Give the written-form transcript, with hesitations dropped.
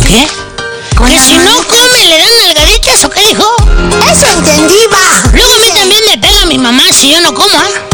¿Qué? Con ¿Que la si no manita. come le dan nalgaditas o qué dijo? Eso entendí, va. Luego a mí también me pega mi mamá si yo no como, ¿ah?